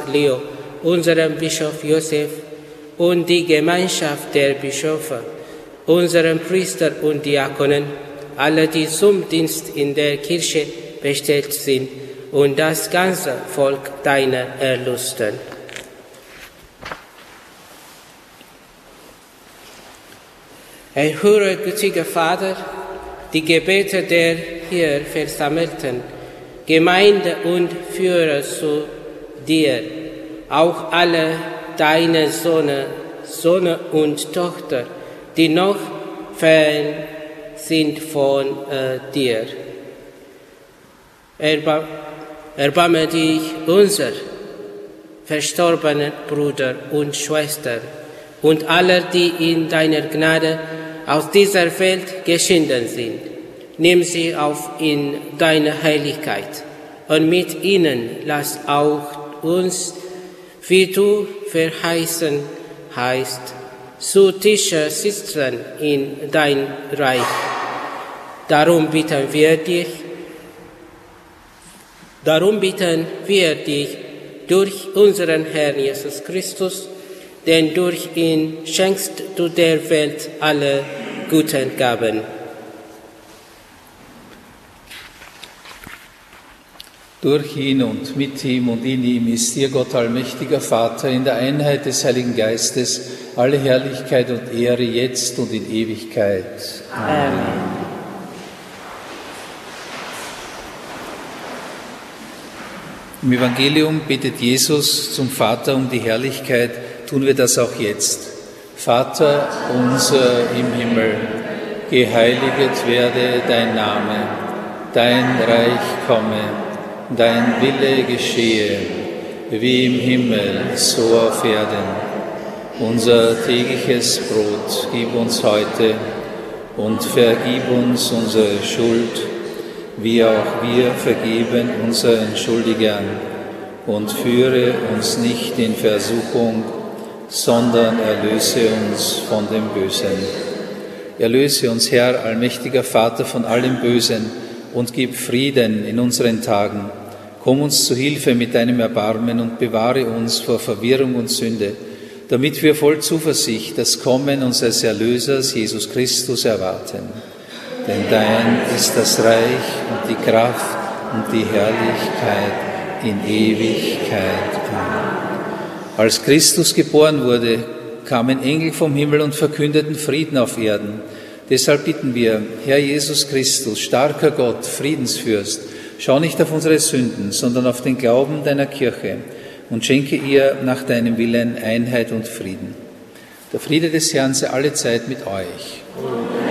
Leo, unserem Bischof Josef und die Gemeinschaft der Bischöfe, unseren Priester und Diakonen, alle, die zum Dienst in der Kirche bestellt sind, und das ganze Volk deiner Erlösten. Erhöre, gütiger Vater, die Gebete der hier Versammelten, Gemeinde und führe zu dir auch alle deine Söhne und Tochter, die noch fern sind von dir. Erbarme dich unser verstorbenen Bruder und Schwester und aller, die in deiner Gnade aus dieser Welt geschieden sind. Nimm sie auf in deine Heiligkeit und mit ihnen lass auch uns, wie du verheißen hast, zu Tische sitzen in dein Reich. Darum bitten wir dich durch unseren Herrn Jesus Christus, denn durch ihn schenkst du der Welt alle guten Gaben. Durch ihn und mit ihm und in ihm ist dir, Gott allmächtiger Vater, in der Einheit des Heiligen Geistes alle Herrlichkeit und Ehre jetzt und in Ewigkeit. Amen. Im Evangelium bittet Jesus zum Vater um die Herrlichkeit, tun wir das auch jetzt. Vater unser im Himmel, geheiliget werde dein Name, dein Reich komme, dein Wille geschehe, wie im Himmel, so auf Erden. Unser tägliches Brot gib uns heute und vergib uns unsere Schuld, wie auch wir vergeben unseren Schuldigern. Und führe uns nicht in Versuchung, sondern erlöse uns von dem Bösen. Erlöse uns, Herr, allmächtiger Vater, von allem Bösen und gib Frieden in unseren Tagen. Komm uns zu Hilfe mit deinem Erbarmen und bewahre uns vor Verwirrung und Sünde, damit wir voll Zuversicht das Kommen unseres Erlösers, Jesus Christus, erwarten. Denn dein ist das Reich und die Kraft und die Herrlichkeit in Ewigkeit. Amen. Als Christus geboren wurde, kamen Engel vom Himmel und verkündeten Frieden auf Erden. Deshalb bitten wir, Herr Jesus Christus, starker Gott, Friedensfürst, schau nicht auf unsere Sünden, sondern auf den Glauben deiner Kirche und schenke ihr nach deinem Willen Einheit und Frieden. Der Friede des Herrn sei alle Zeit mit euch. Amen.